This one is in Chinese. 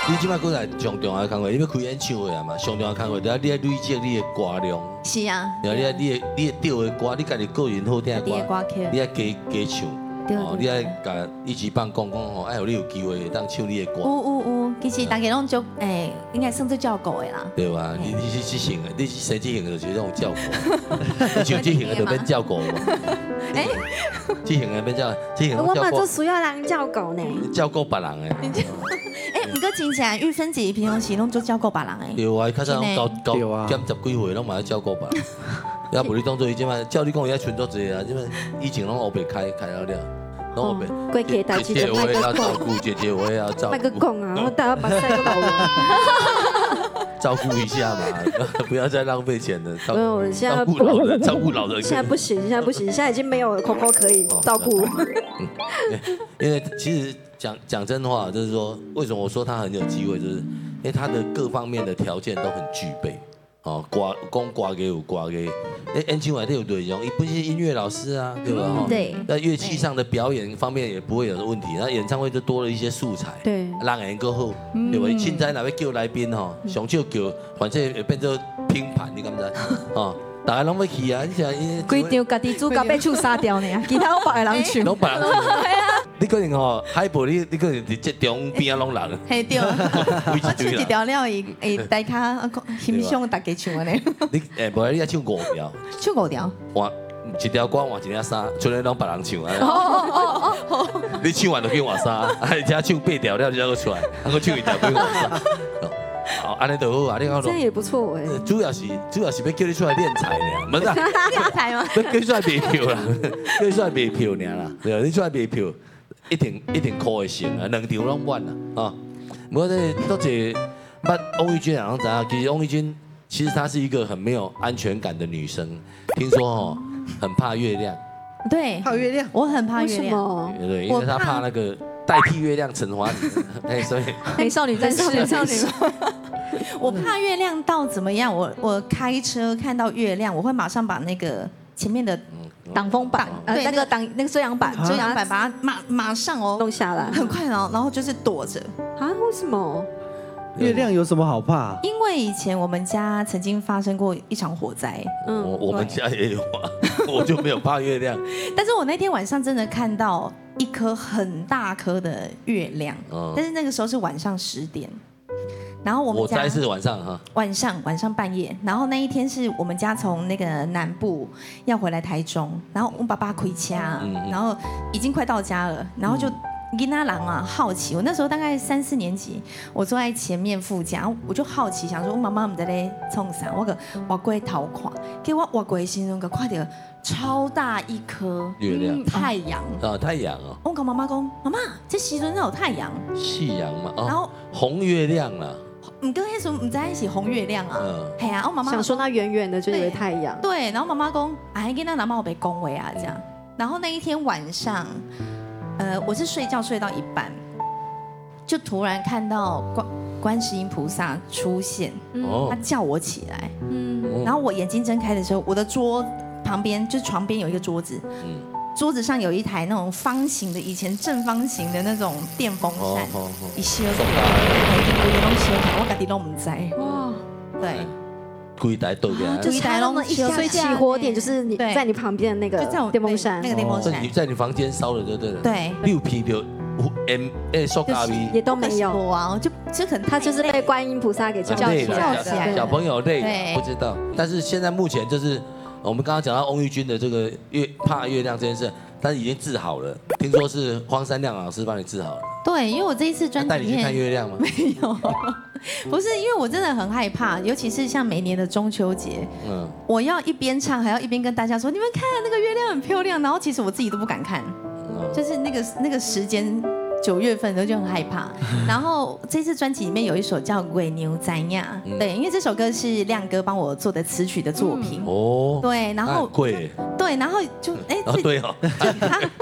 你即摆过来上重要的工作，你要开演唱会啊嘛，上重要的工作，你要累积你的歌量。 是啊。 然后你调的歌，你家己个人好听的歌，你要加唱。你要甲一级棒讲吼，哎，你有机会当唱你的歌。 有，其实大家拢就应该算做照顾的啦。 对吧？你是这型的，你是生这型的就是那种照顾，你像这型的就免照顾嘛。这型的免照，这型的我嘛做需要人照顾呢。 照顾别人的。 不过真正玉芬姐平常时拢做照顾别人的。 对啊，较早高减10几岁拢嘛要照顾别人。要不你当做伊即摆，照你讲伊遐存足济啊，即摆以前拢黑白开了，拢黑白。 过去代志就我也要照顾，姐姐我也要照顾。 卖个讲啊，我大家把晒个老人。 照顾一下嘛，不要再浪费钱了。 没有，现在照顾老人，照顾老人。 现在不行，现在已经没有Coco可以照顾。 因为其实讲真话，就是说，为什么我说他很有机会，就是因为他的各方面的条件都很具备。哦，歌给有歌给，演唱会都有内容，伊本身音乐老师啊，对吧？ 对。 在乐器上的表演方面也不会有问题，那演唱会就多了一些素材， 对， 让人够好，对吧？现在哪要叫来宾吼，上少叫，反正会变做拼盘，你敢知？哦，大家拢要去啊！你想， 规场家己主角被处杀掉呢，其他我别个人唱， 拢别人唱。你可能吼海报，你可能伫这中边啊拢人。 嘿对，我唱一条了，会大家欣赏大家唱的呢。 你无你要唱5条。 唱5条。 换一条歌换一条衫，剩的拢别人唱啊。你唱完就去换衫，而且唱8条了才个出来，还佫唱1条去换衫。好，安尼就好啊！你讲这样也不错哎。 主要是要叫你出来练财呢，不是？ 练财吗？ 叫你出来卖票啦，叫你出来卖票尔啦，对啊，你出来卖票。一定可会成啊，2场拢满啦啊！我这多谢捌翁玉君啊，知道，其实翁玉君其实她是一个很没有安全感的女生，听说哦很怕月亮。 对， 怕月亮， 我很怕月亮。 对，因为她怕那个代替月亮惩罚你，哎，所以美少女战士， 少女。我怕月亮到怎么样？我开车看到月亮，我会马上把那个前面的。 挡风板，那个遮阳板， 把它马上弄下来， 很快然后就是躲着啊？为什么？ 月亮有什么好怕？ 因为以前我们家曾经发生过一场火灾， 我们家也有啊，我就没有怕月亮。 但是我那天晚上真的看到一颗很大颗的月亮，但是那个时候是晚上10点。然后我们家火灾是晚上哈， 晚上半夜。然后那一天是我们家从那个南部要回来台中，然后我爸爸开车，然后已经快到家了，然后就囡仔人啊好奇，我那时候大概3、4年级，我坐在前面副驾，我就好奇想说，我妈妈唔在咧冲啥，我个挖过头看，给我挖过心中个快点。超大一颗月亮， 太阳啊，太阳哦。 我跟妈妈讲，妈妈，这时阵有太阳， 夕阳嘛， 然后红月亮啦。 唔跟那时候唔在一起红月亮啊，嘿啊，我妈妈想说那远远的就以为太阳， 对，然后妈妈讲，哎，跟那男妈被恭维啊这样。然后那一天晚上，我是睡觉睡到一半，就突然看到观世音菩萨出现，他叫我起来，然后我眼睛睁开的时候，我的桌旁边就是床边有一个桌子，桌子上有一台那种方形的，以前正方形的那种电风扇，一烧起来，规台拢烧起来，我家己拢唔知。哇，对， 规台倒起来， 就是它那么一下，所以起火点就是你在你旁边的那个电风扇， 那个电风扇在你房间烧了就对了。 对 ，6批就塑胶味也都没有啊，就可能他就是被观音菩萨给叫起来， 小朋友累，不知道。但是现在目前就是。我们刚刚讲到翁玉君的这个怕月亮这件事，但是已经治好了，听说是荒山亮老师帮你治好了。 对，因为我这一次专辑带你去看月亮吗？ 没有，不是，因为我真的很害怕，尤其是像每年的中秋节，我要一边唱还要一边跟大家说，你们看那个月亮很漂亮，然后其实我自己都不敢看，就是那个时间。9月份的就很害怕，然后这次专辑里面有一首叫《鬼牛仔呀》，对，因为这首歌是亮哥帮我做的词曲的作品，对，然后贵， 对，然后就对哦，